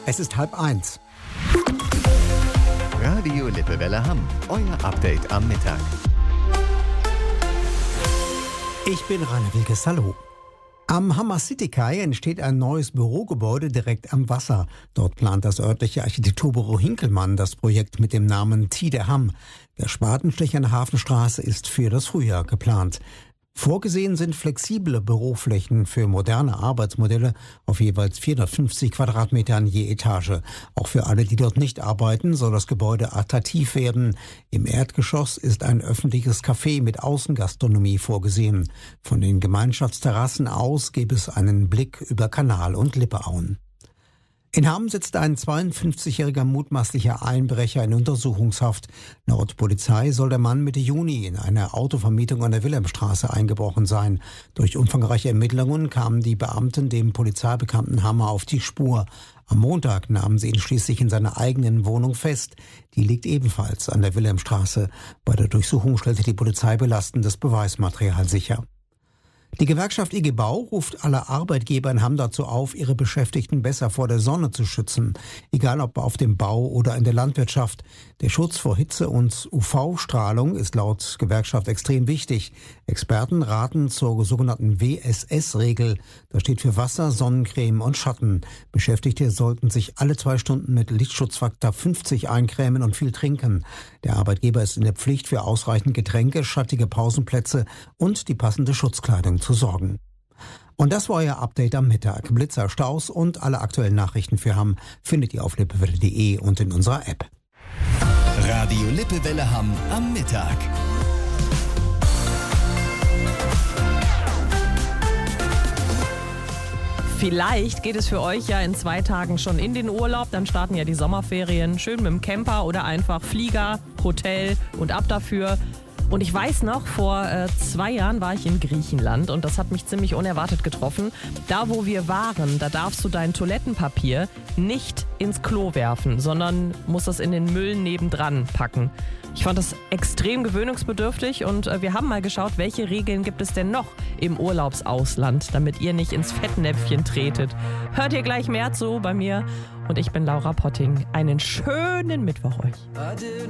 Es ist 12:30. Radio Lippewelle Hamm, euer Update am Mittag. Ich bin Rainer Wilkes, hallo. Am Hammer City Kai entsteht ein neues Bürogebäude direkt am Wasser. Dort plant das örtliche Architekturbüro Hinkelmann das Projekt mit dem Namen Tide Hamm. Der Spatenstich an der Hafenstraße ist für das Frühjahr geplant. Vorgesehen sind flexible Büroflächen für moderne Arbeitsmodelle auf jeweils 450 Quadratmetern je Etage. Auch für alle, die dort nicht arbeiten, soll das Gebäude attraktiv werden. Im Erdgeschoss ist ein öffentliches Café mit Außengastronomie vorgesehen. Von den Gemeinschaftsterrassen aus gäbe es einen Blick über Kanal und Lippeauen. In Hamm sitzt ein 52-jähriger mutmaßlicher Einbrecher in Untersuchungshaft. Laut Polizei soll der Mann Mitte Juni in eine Autovermietung an der Wilhelmstraße eingebrochen sein. Durch umfangreiche Ermittlungen kamen die Beamten dem polizeibekannten Hammer auf die Spur. Am Montag nahmen sie ihn schließlich in seiner eigenen Wohnung fest. Die liegt ebenfalls an der Wilhelmstraße. Bei der Durchsuchung stellte die Polizei belastendes Beweismaterial sicher. Die Gewerkschaft IG Bau ruft alle Arbeitgeber in Hamm dazu auf, ihre Beschäftigten besser vor der Sonne zu schützen. Egal ob auf dem Bau oder in der Landwirtschaft. Der Schutz vor Hitze und UV-Strahlung ist laut Gewerkschaft extrem wichtig. Experten raten zur sogenannten WSS-Regel. Das steht für Wasser, Sonnencreme und Schatten. Beschäftigte sollten sich alle 2 Stunden mit Lichtschutzfaktor 50 eincremen und viel trinken. Der Arbeitgeber ist in der Pflicht, für ausreichend Getränke, schattige Pausenplätze und die passende Schutzkleidung zu sorgen. Und das war euer Update am Mittag. Blitzer, Staus und alle aktuellen Nachrichten für Hamm findet ihr auf lippewelle.de und in unserer App. Radio Lippewelle Hamm am Mittag. Vielleicht geht es für euch ja in 2 Tagen schon in den Urlaub. Dann starten ja die Sommerferien. Schön mit dem Camper oder einfach Flieger, Hotel und ab dafür. Und ich weiß noch, vor 2 Jahren war ich in Griechenland und das hat mich ziemlich unerwartet getroffen. Da, wo wir waren, da darfst du dein Toilettenpapier nicht ins Klo werfen, sondern musst das in den Müll nebendran packen. Ich fand das extrem gewöhnungsbedürftig und wir haben mal geschaut, welche Regeln gibt es denn noch im Urlaubsausland, damit ihr nicht ins Fettnäpfchen tretet. Hört ihr gleich mehr zu bei mir und ich bin Laura Potting. Einen schönen Mittwoch euch.